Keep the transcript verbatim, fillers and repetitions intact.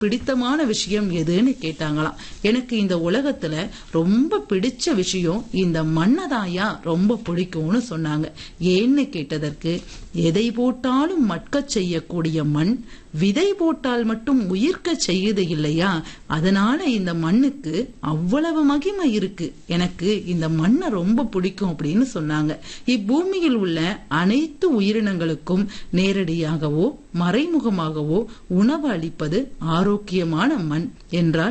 பிடித்தமான விஷயம் எதுன்னு கேட்டாங்களாம். எனக்கு இந்த உலகத்துல ரொம்ப பிடிச்ச விஷயம் இந்த மண்ணதாயா ரொம்ப பிடிக்கும்னு சொன்னாங்க. ஏன்னு கேட்டதற்கு, எதை போட்டாலும் மட்க செய்யக்கூடிய மண் விதை போட்டால் மட்டும் உயிர்க்க செய்யுது இல்லையா, அதனால இந்த மண்ணுக்கு அவ்வளவு மகிமை இருக்கு, எனக்கு இந்த மண்ணை ரொம்ப பிடிக்கும் அப்படின்னு சொன்னாங்க. இப்பூமியில் உள்ள அனைத்து உயிரினங்களுக்கும் நேரடியாகவோ மறைமுகமாகவோ உணவு அளிப்பது ஆரோக்கியமான மண் என்றால்